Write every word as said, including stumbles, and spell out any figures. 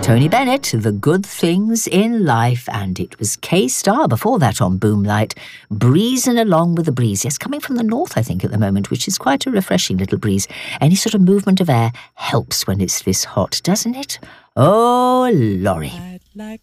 Tony Bennett, The Good Things in Life, and it was K-Star before that on Boomlight, breezing along with the breeze. Yes, coming from the north, I think, at the moment, which is quite a refreshing little breeze. Any sort of movement of air helps when it's this hot, doesn't it? Oh, Laurie. I'd like